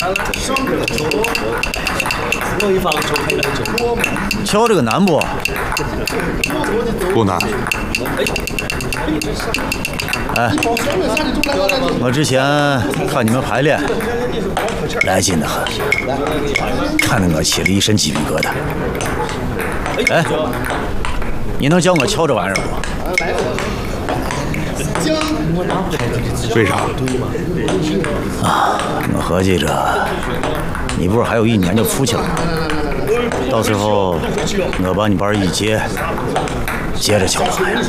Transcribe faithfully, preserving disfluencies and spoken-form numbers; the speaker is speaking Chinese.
瞧这个难不？ 不难。 哎，我之前看你们排练，来劲的很，看得我起了一身鸡皮疙瘩。哎，你能教我瞧这玩意儿不？ 为啥？ 啊，我合计着，你不是还有一年就出去了吗？到时候我把你班一接，接着瞧这玩意儿。